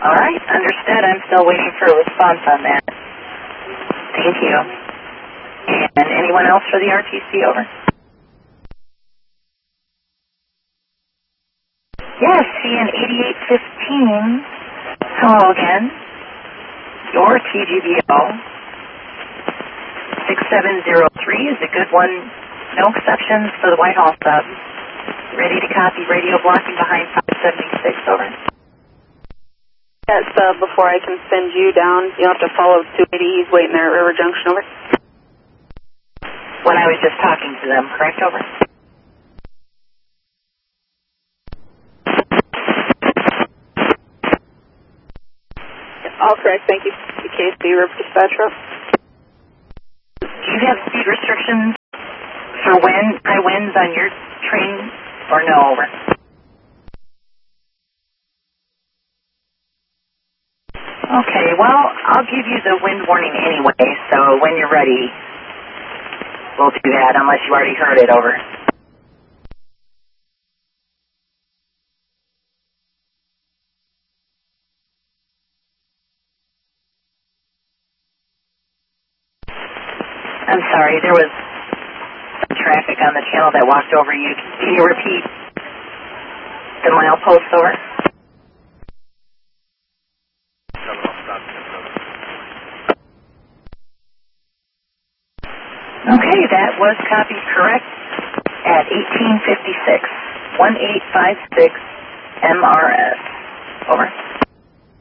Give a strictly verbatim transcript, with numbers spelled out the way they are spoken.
All right, understood. I'm still waiting for a response on that. Thank you. And anyone else for the R T C, over? Yes, C N eighty-eight fifteen. Hello again. Your T G V O six seven zero three is a good one. No exceptions for the Whitehall sub. Ready to copy radio blocking behind five seventy-six, over. That sub, before I can send you down, you'll have to follow two eighty. He's waiting there at River Junction, over. When I was just talking to them, correct, over? All correct, thank you. The K S B River Dispatch Route. Do you have speed restrictions for wind, high winds on your train, or no, over? Okay, well, I'll give you the wind warning anyway, so when you're ready, we'll do that, unless you already heard it, over. I'm sorry, there was some traffic on the channel that walked over you. Can you repeat the milepost, over? Okay, that was copied correct at eighteen fifty-six, one eight five six M R S. Over.